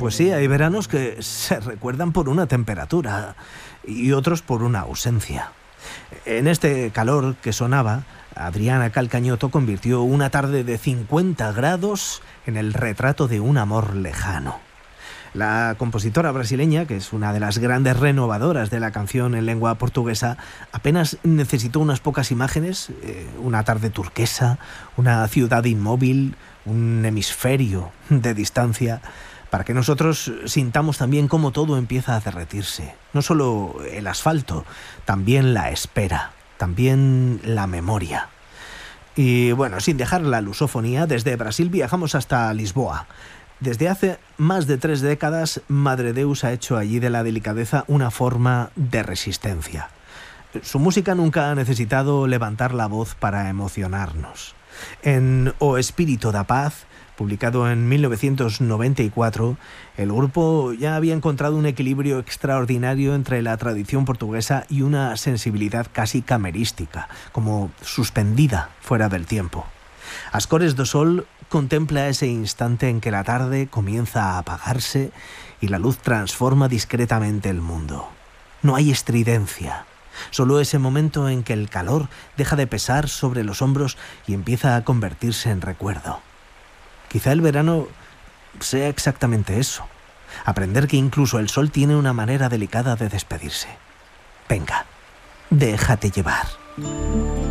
Pues sí, hay veranos que se recuerdan por una temperatura y otros por una ausencia. En este calor que sonaba, Adriana Calcañoto convirtió una tarde de 50 grados en el retrato de un amor lejano. La compositora brasileña, que es una de las grandes renovadoras de la canción en lengua portuguesa, apenas necesitó unas pocas imágenes, una tarde turquesa, una ciudad inmóvil, un hemisferio de distancia, para que nosotros sintamos también cómo todo empieza a derretirse. No solo el asfalto, también la espera, también la memoria. Y bueno, sin dejar la lusofonía, desde Brasil viajamos hasta Lisboa. Desde hace más de 3 décadas, Madre Deus ha hecho allí de la delicadeza una forma de resistencia. Su música nunca ha necesitado levantar la voz para emocionarnos. En O Espírito da Paz, publicado en 1994, el grupo ya había encontrado un equilibrio extraordinario entre la tradición portuguesa y una sensibilidad casi camerística, como suspendida fuera del tiempo. As Cores do Sol contempla ese instante en que la tarde comienza a apagarse y la luz transforma discretamente el mundo. No hay estridencia, solo ese momento en que el calor deja de pesar sobre los hombros y empieza a convertirse en recuerdo. Quizá el verano sea exactamente eso, aprender que incluso el sol tiene una manera delicada de despedirse. Venga, déjate llevar.